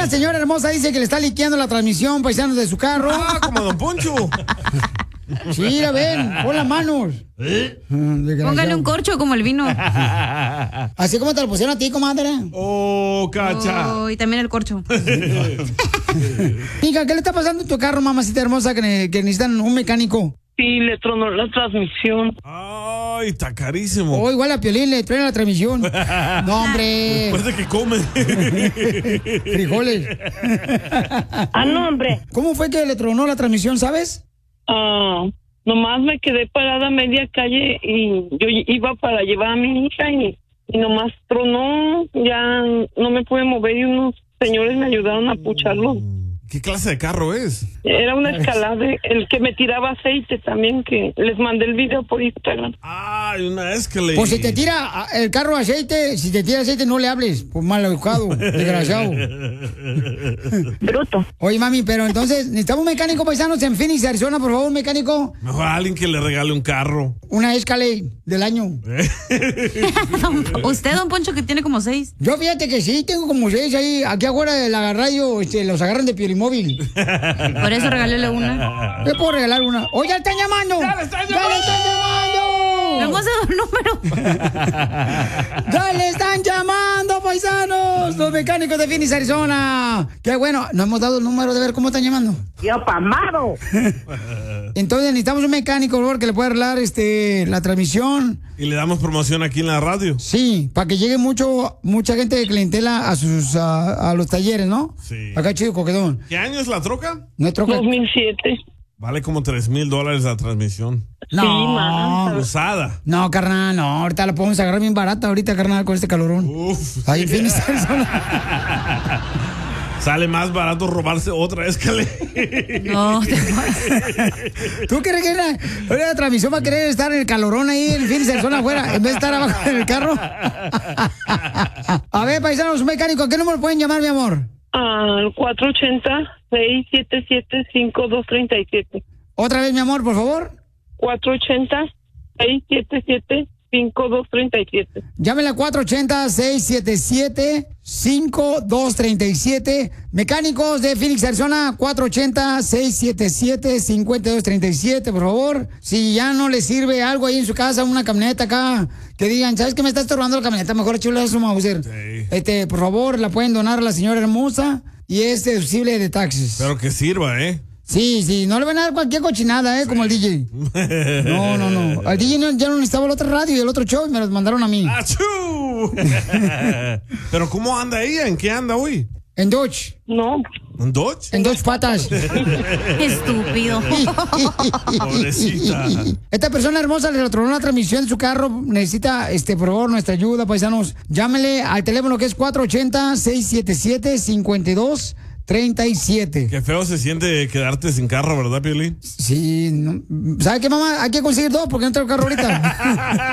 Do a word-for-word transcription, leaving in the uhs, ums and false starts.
la señora hermosa dice que le está liqueando la transmisión, paisanos, de su carro. Ah, como Don Poncho. Sí, a ver, pon las manos. ¿Eh? Póngale un corcho como el vino. Así como te lo pusieron a ti, comadre. Oh, cacha. Oh, y también el corcho. Hija, ¿qué le está pasando a tu carro, mamacita hermosa, que, ne- que necesitan un mecánico? Sí, le tronó la transmisión. Ay, está carísimo. Oh, igual a Piolín le traen la transmisión. No, hombre. Después de que come. Frijoles. Ah, no, hombre. ¿Cómo fue que le tronó la transmisión, sabes? Ah, nomás me quedé parada a media calle y yo iba para llevar a mi hija y, y nomás tronó. Ya no me pude mover y unos señores me ayudaron a pucharlo. ¿Qué clase de carro es? Era una escalada, el que me tiraba aceite también, que les mandé el video por Instagram. Ay, una Escalade. Pues si te tira el carro aceite, si te tira aceite, no le hables. Pues mal educado, desgraciado. Bruto. Oye, mami, pero entonces, necesitamos un mecánico, paisanos, en Phoenix, Arizona, por favor, un mecánico. Mejor a alguien que le regale un carro. Una Escalade del año. Usted, don Poncho, que tiene como seis. Yo fíjate que sí, tengo como seis ahí. Aquí afuera de la radio, este, los agarran de Piolimóvil. Por eso regálele una. ¿Le puedo regalar una? ¡Oh, ya están llamando! ¡Ya le están ¡Ya le están llamando! Le hemos dado un número. ¡Ya le están llamando, paisanos! Los mecánicos de Phoenix, Arizona. ¡Qué bueno! No hemos dado el número de ver cómo están llamando. ¡Yo pamado! Entonces necesitamos un mecánico, por favor, que le pueda arreglar este, la transmisión. Y le damos promoción aquí en la radio. Sí, para que llegue mucho, mucha gente de clientela a sus a, a los talleres, ¿no? Sí. Acá chido, coquedón. ¿Qué año es la troca? No es troca. dos mil siete. Vale como tres mil dólares la transmisión. No, Sí, man. Usada. no, carnal, no. Ahorita la podemos agarrar bien barata, ahorita, carnal, con este calorón. Uf. Ahí en Phoenix, Arizona. Sale más barato robarse otra Escalade. No, te ¿Tú crees que la, la transmisión va a querer estar en el calorón ahí en Phoenix, Arizona, afuera, en vez de estar abajo en el carro? A ver, paisanos, un mecánico, ¿a qué número pueden llamar, mi amor? Al cuatro ocho cero, seis siete siete, cinco dos tres siete. Otra vez, mi amor, por favor. cuatro ocho cero, seis siete siete, cinco dos tres siete. Llámenle a cuatro ocho cero, seis siete siete, cinco dos tres siete. Mecánicos de Phoenix, Arizona, cuatro ocho cero, seis siete siete, cinco dos tres siete, por favor. Si ya no le sirve algo ahí en su casa, una camioneta acá, que digan, ¿sabes qué me está estorbando la camioneta? Mejor chula su Mauser. Sí. Este, por favor, la pueden donar a la señora hermosa y es deducible de taxes. Pero que sirva, ¿eh? Sí, sí, no le van a dar cualquier cochinada, ¿eh? Como al D J. No, no, no. Al D J no- ya no necesitaba el otro radio y el otro show y me los mandaron a mí. ¡Achú! Pero ¿cómo anda ella? ¿En qué anda hoy? En Dodge. No, ¿En Dodge? En dos patas. Estúpido. Pobrecita. Esta persona hermosa le tronó la transmisión de su carro. Necesita, este, por favor, nuestra ayuda, paisanos. Llámele al teléfono que es cuatro ocho cero, seis siete siete, cinco dos tres siete. Qué feo se siente quedarte sin carro, ¿verdad, Piolín? Sí, no, ¿sabe qué, mamá? Hay que conseguir dos porque no tengo carro ahorita.